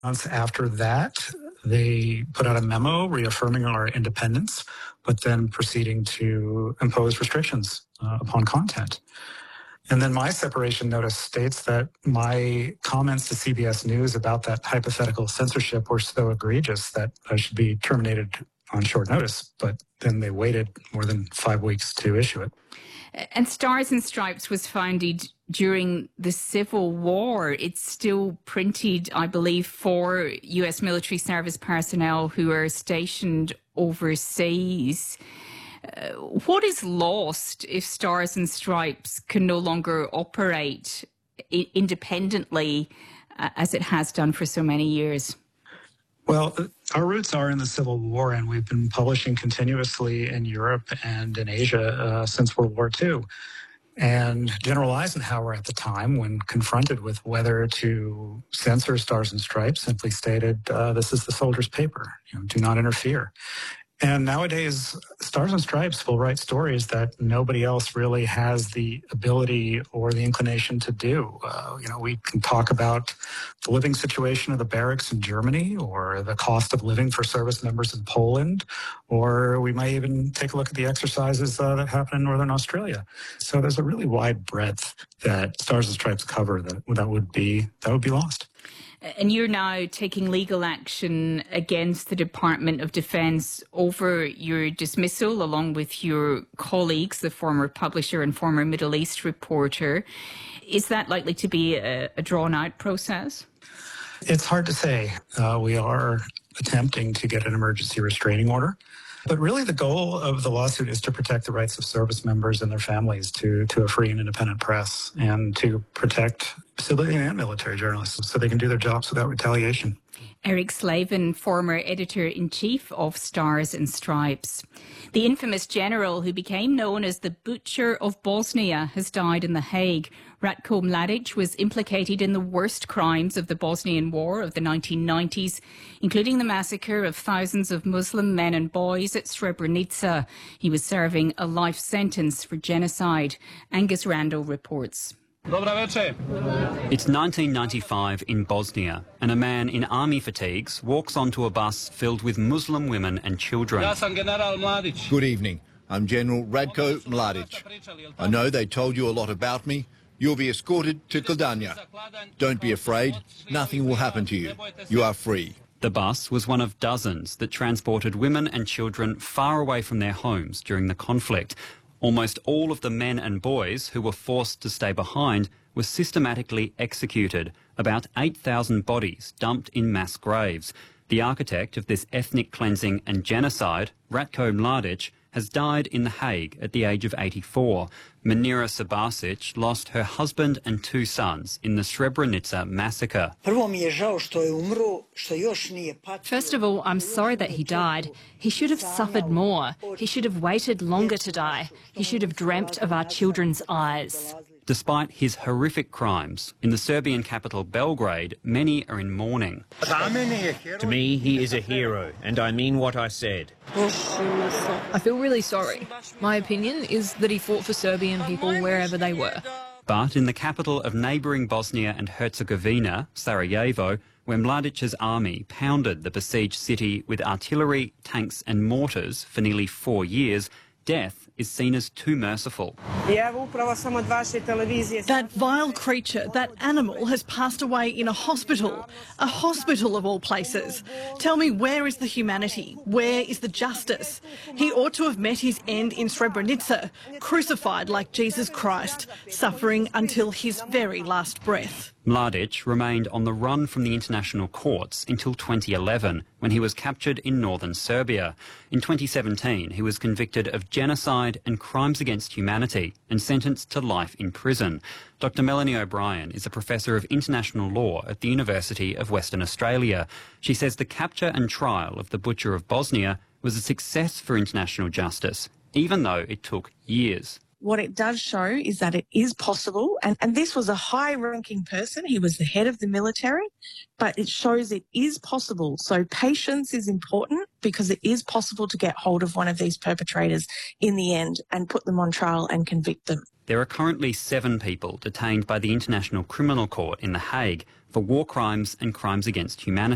Months after that, they put out a memo reaffirming our independence, but then proceeding to impose restrictions upon content. And then my separation notice states that my comments to CBS News about that hypothetical censorship were so egregious that I should be terminated on short notice. But then they waited more than 5 weeks to issue it. And Stars and Stripes was founded during the Civil War. It's still printed, I believe, for US military service personnel who are stationed overseas. What is lost if Stars and Stripes can no longer operate independently as it has done for so many years? Well, our roots are in the Civil War, and we've been publishing continuously in Europe and in Asia since World War II. And General Eisenhower at the time, when confronted with whether to censor Stars and Stripes, simply stated, this is the soldier's paper, do not interfere. And nowadays, Stars and Stripes will write stories that nobody else really has the ability or the inclination to do. We can talk about the living situation of the barracks in Germany, or the cost of living for service members in Poland, or we might even take a look at the exercises that happen in Northern Australia. So there's a really wide breadth that Stars and Stripes cover that would be lost. And you're now taking legal action against the Department of Defence over your dismissal, along with your colleagues, the former publisher and former Middle East reporter. Is that likely to be a drawn-out process? It's hard to say. We are attempting to get an emergency restraining order. But really the goal of the lawsuit is to protect the rights of service members and their families to a free and independent press, and to protect civilian and military journalists so they can do their jobs without retaliation. Eric Slavin, former editor-in-chief of Stars and Stripes. The infamous general who became known as the Butcher of Bosnia has died in The Hague. Ratko Mladic was implicated in the worst crimes of the Bosnian War of the 1990s, including the massacre of thousands of Muslim men and boys at Srebrenica. He was serving a life sentence for genocide. Angus Randall reports. It's 1995 in Bosnia, and a man in army fatigues walks onto a bus filled with Muslim women and children. Good evening. I'm General Ratko Mladic. I know they told you a lot about me. You'll be escorted to Kildania. Don't be afraid. Nothing will happen to you. You are free. The bus was one of dozens that transported women and children far away from their homes during the conflict. Almost all of the men and boys who were forced to stay behind were systematically executed, about 8,000 bodies dumped in mass graves. The architect of this ethnic cleansing and genocide, Ratko Mladic, has died in The Hague at the age of 84. Manira Sabasic lost her husband and 2 sons in the Srebrenica massacre. First of all, I'm sorry that he died. He should have suffered more. He should have waited longer to die. He should have dreamt of our children's eyes. Despite his horrific crimes, in the Serbian capital Belgrade, many are in mourning. To me, he is a hero, and I mean what I said. I feel really sorry. My opinion is that he fought for Serbian people wherever they were. But in the capital of neighbouring Bosnia and Herzegovina, Sarajevo, where Mladic's army pounded the besieged city with artillery, tanks and mortars for nearly 4 years, death is seen as too merciful. That vile creature, that animal, has passed away in a hospital of all places. Tell me, where is the humanity? Where is the justice? He ought to have met his end in Srebrenica, crucified like Jesus Christ, suffering until his very last breath. Mladic remained on the run from the international courts until 2011, when he was captured in northern Serbia. In 2017, he was convicted of genocide and crimes against humanity and sentenced to life in prison. Dr. Melanie O'Brien is a professor of international law at the University of Western Australia. She says the capture and trial of the Butcher of Bosnia was a success for international justice, even though it took years. What it does show is that it is possible, and this was a high-ranking person. He was the head of the military, but it shows it is possible. So patience is important, because it is possible to get hold of one of these perpetrators in the end and put them on trial and convict them. There are currently 7 people detained by the International Criminal Court in The Hague for war crimes and crimes against humanity.